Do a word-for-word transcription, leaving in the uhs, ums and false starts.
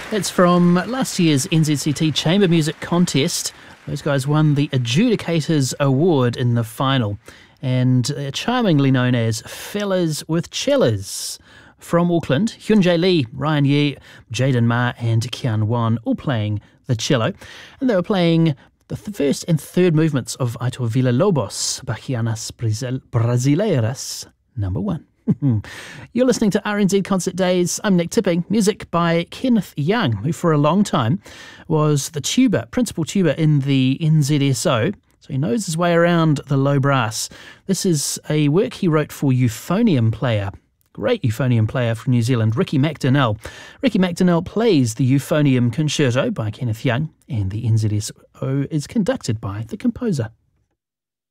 It's from last year's N Z C T Chamber Music Contest. Those guys won the Adjudicators Award in the final, and uh, charmingly known as Fellas with Cellas. From Auckland, Hyunjae Lee, Ryan Yee, Jaden Ma and Kian Wan all playing the cello. And they were playing the th- first and third movements of Aitor Villa-Lobos, Bachianas Brasil- Brasileiras, number one. You're listening to R N Z Concert Days. I'm Nick Tipping. Music by Kenneth Young, who for a long time was the tuba, principal tuba in the N Z S O. So he knows his way around the low brass. This is a work he wrote for euphonium player. Great euphonium player from New Zealand, Ricky McDonnell. Ricky McDonnell plays the Euphonium Concerto by Kenneth Young, and the N Z S O is conducted by the composer.